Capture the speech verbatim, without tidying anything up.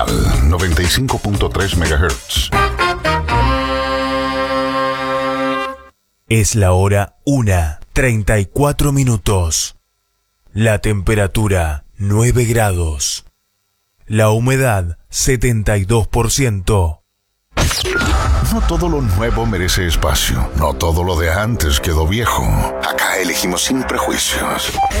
Monumental noventa y cinco punto tres megahertz. Es la hora una, treinta y cuatro minutos. La temperatura nueve grados. La humedad setenta y dos por ciento. No todo lo nuevo merece espacio. No todo lo de antes quedó viejo. Acá elegimos sin prejuicios.